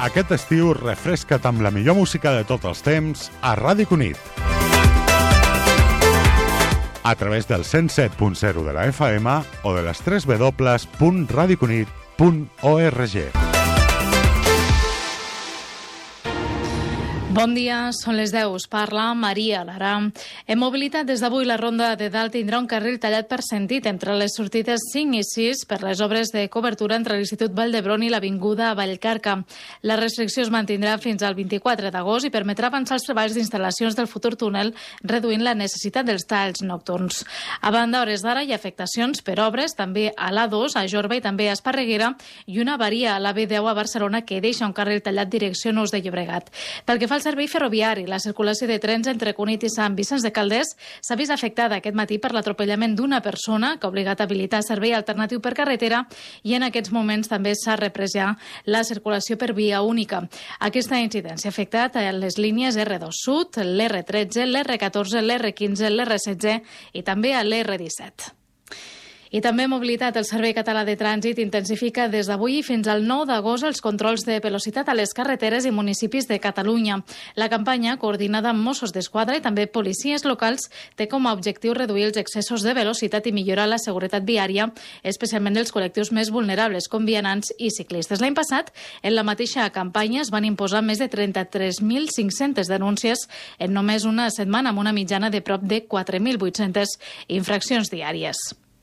Aquest estiu refresca't amb la millor música de tots els temps a Ràdio Cunit. A través del 107.0 de la FM o de les 3 www.radiocunit.org. Bon dia, són les 10. Us parla Maria Lara. En mobilitat, des d'avui la Ronda de Dalt tindrà un carril tallat per sentit entre les sortides 5 i 6 per les obres de cobertura entre l'Institut Vall d'Hebron i l'Avinguda Vallcarca. La restricció es mantindrà fins al 24 d'agost i permetrà avançar els treballs d'instal·lacions del futur túnel, reduint la necessitat dels talls nocturns. A banda, a hores d'ara hi ha afectacions per obres, també a l'A2, a Jorba i també a Esparreguera, i una avaria a la B10 a Barcelona que deixa un carril tallat direcció Nous de Llobregat. Pel que fa al servei ferroviari, la circulació de trens entre Cunit i Sant Vicenç de Calders s'ha vist afectada aquest matí per l'atropellament d'una persona que ha obligat a habilitar servei alternatiu per carretera i en aquests moments també s'ha reprès ja la circulació per via única. Aquesta incidència ha afectat les línies R2 Sud, l'R13, l'R14, l'R15, l'R16 i també a l'R17. I també mobilitat. El Servei Català de Trànsit intensifica des d'avui fins al 9 d'agost els controls de velocitat a les carreteres i municipis de Catalunya. La campanya, coordinada amb Mossos d'Esquadra i també policies locals, té com a objectiu reduir els excessos de velocitat i millorar la seguretat viària, especialment dels col·lectius més vulnerables, com vianants i ciclistes. L'any passat, en la mateixa campanya, es van imposar més de 33.500 denúncies en només una setmana, amb una mitjana de prop de 4.800 infraccions diàries.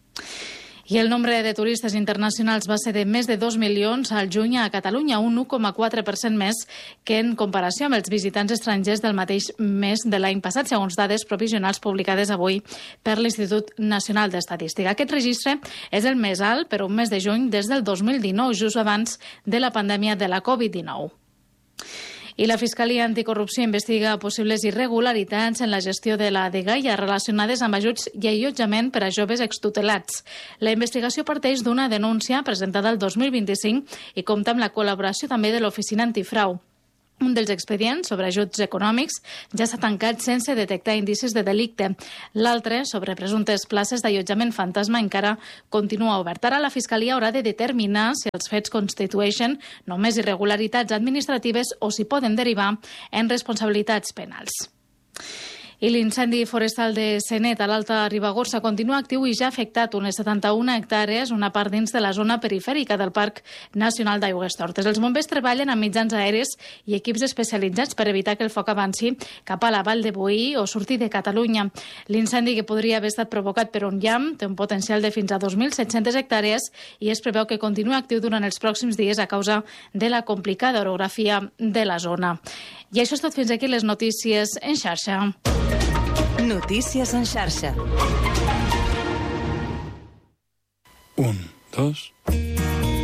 I el nombre de turistes internacionals va ser de més de 2 milions al juny a Catalunya, un 1,4% més que en comparació amb els visitants estrangers del mateix mes de l'any passat, segons dades provisionals publicades avui per l'Institut Nacional d'Estadística. Aquest registre és el més alt per un mes de juny des del 2019, just abans de la pandèmia de la Covid-19. I la Fiscalia Anticorrupció investiga possibles irregularitats en la gestió de la dgaia relacionades amb ajuts i allotjament per a joves extutelats. La investigació parteix d'una denúncia presentada el 2025 i compta amb la col·laboració també de l'Oficina Antifrau. Un dels expedients sobre ajuts econòmics ja s'ha tancat sense detectar indicis de delicte. L'altre, sobre presumptes places d'allotjament fantasma, encara continua obert. Ara la Fiscalia haurà de determinar si els fets constitueixen només irregularitats administratives o si poden derivar en responsabilitats penals. I l'incendi forestal de Senet a l'Alta Ribagorça continua actiu i ja ha afectat unes 71 hectàrees, una part dins de la zona perifèrica del Parc Nacional d'Aigüestortes. Els bombers treballen amb mitjans aeris i equips especialitzats per evitar que el foc avanci cap a la Vall de Boí o surti de Catalunya. L'incendi, que podria haver estat provocat per un llamp, té un potencial de fins a 2.700 hectàrees i es preveu que continuï actiu durant els pròxims dies a causa de la complicada orografia de la zona. I això és tot, fins aquí les notícies en xarxa. Notícies en xarxa. 1, 2...